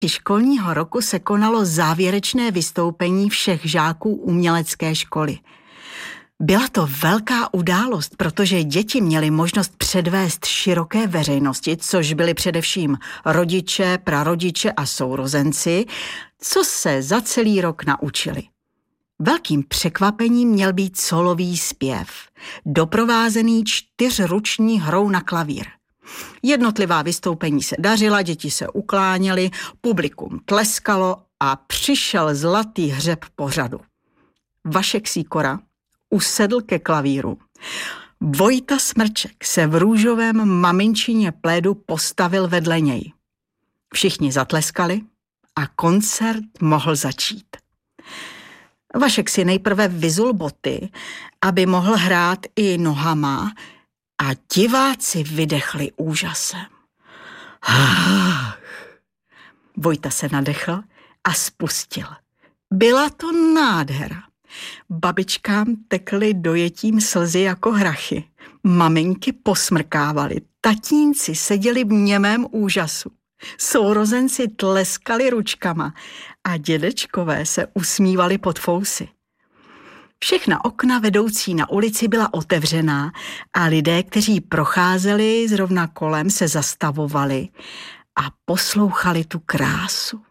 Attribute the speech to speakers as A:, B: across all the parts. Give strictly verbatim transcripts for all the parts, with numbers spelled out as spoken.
A: školního roku se konalo závěrečné vystoupení všech žáků umělecké školy. Byla to velká událost, protože děti měly možnost předvést široké veřejnosti, což byli především rodiče, prarodiče a sourozenci, co se za celý rok naučili. Velkým překvapením měl být solový zpěv, doprovázený čtyřruční hrou na klavír. Jednotlivá vystoupení se dařila, děti se ukláněly, publikum tleskalo a přišel zlatý hřeb pořadu. Vašek Sýkora usedl ke klavíru. Vojta Smrček se v růžovém maminčině plédu postavil vedle něj. Všichni zatleskali a koncert mohl začít. Vašek si nejprve vyzul boty, aby mohl hrát i nohama, a diváci vydechli úžasem. Vojta se nadechl a spustil. Byla to nádhera. Babičkám tekly dojetím slzy jako hrachy. Maminky posmrkávaly, tatínci seděli v němém úžasu. Sourozenci tleskali ručkama a dědečkové se usmívali pod fousy. Všechna okna vedoucí na ulici byla otevřená a lidé, kteří procházeli zrovna kolem, se zastavovali a poslouchali tu krásu.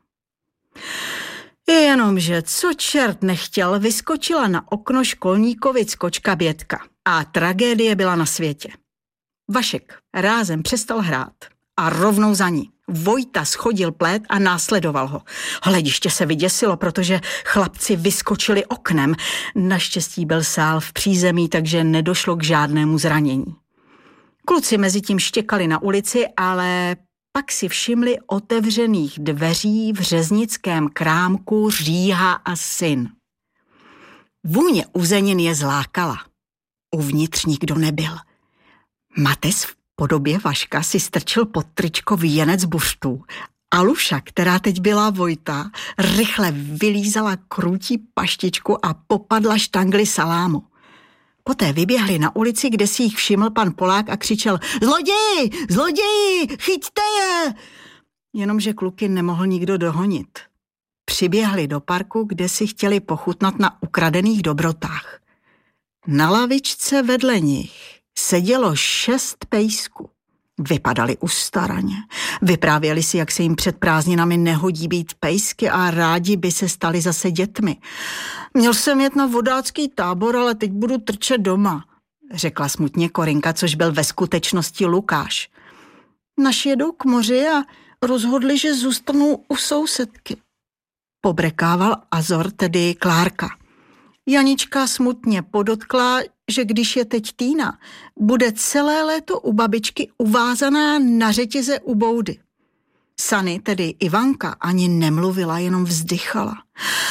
A: Jenomže co čert nechtěl, vyskočila na okno školníkovic kočka Bětka a tragédie byla na světě. Vašek rázem přestal hrát a rovnou za ní. Vojta schodil plét a následoval ho. Hlediště se vyděsilo, protože chlapci vyskočili oknem. Naštěstí byl sál v přízemí, takže nedošlo k žádnému zranění. Kluci mezi tím štěkali na ulici, ale pak si všimli otevřených dveří v řeznickém krámku Říha a syn. Vůně uzenin je zlákala. Uvnitř nikdo nebyl. Mates v podobě Vaška si strčil pod tričko věnec buřtů. Aluša, která teď byla Vojta, rychle vylízala krůtí paštičku a popadla štangli salámu. Poté vyběhli na ulici, kde si jich všiml pan Polák a křičel: Zloději! Zloději! Chyťte je! Jenomže kluky nemohl nikdo dohonit. Přiběhli do parku, kde si chtěli pochutnat na ukradených dobrotách. Na lavičce vedle nich sedělo šest pejsků. Vypadali ustaraně. Vyprávěli si, jak se jim před prázdninami nehodí být pejsky a rádi by se stali zase dětmi. Měl jsem jet na vodácký tábor, ale teď budu trčet doma, řekla smutně Korinka, což byl ve skutečnosti Lukáš. Naši jedou k moři a rozhodli, že zůstanou u sousedky. Pobrekával Azor, tedy Klárka. Janička smutně podotkla, že když je teď Týna, bude celé léto u babičky uvázaná na řetěze u boudy. Sany, tedy Ivanka, ani nemluvila, jenom vzdychala.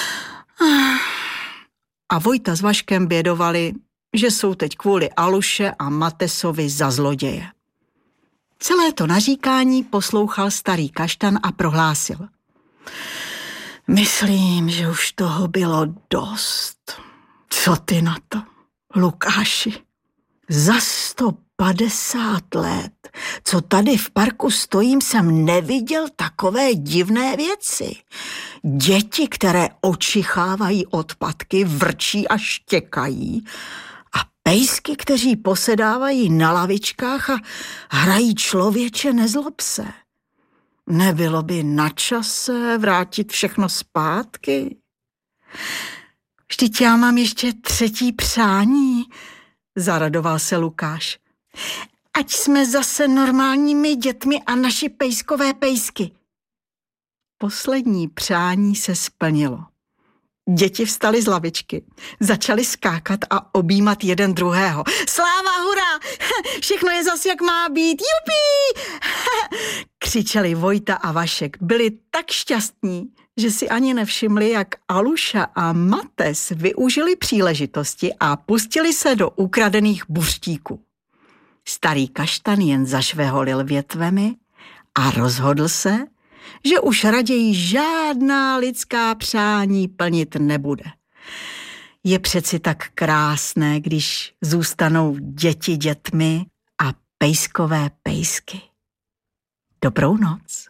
A: A Vojta s Vaškem bědovali, že jsou teď kvůli Aluše a Matesovi za zloděje. Celé to naříkání poslouchal starý kaštan a prohlásil: Myslím, že už toho bylo dost. Co ty na to, Lukáši? Za sto padesát let, co tady v parku stojím, jsem neviděl takové divné věci. Děti, které očichávají odpadky, vrčí a štěkají, a pejsky, kteří posedávají na lavičkách a hrají Člověče, nezlob se. Nebylo by na čase vrátit všechno zpátky? Vždyť já mám ještě třetí přání, zaradoval se Lukáš. Ať jsme zase normálními dětmi a naši pejskové pejsky. Poslední přání se splnilo. Děti vstaly z lavičky, začaly skákat a objímat jeden druhého. Sláva, hurá! Všechno je zas, jak má být. Jupí! Křičeli Vojta a Vašek. Byli tak šťastní, že si ani nevšimli, jak Aluša a Mates využili příležitosti a pustili se do ukradených buřtíků. Starý kaštan jen zašveholil větvemi a rozhodl se, že už raději žádná lidská přání plnit nebude. Je přeci tak krásné, když zůstanou děti dětmi a pejskové pejsky. Dobrou noc.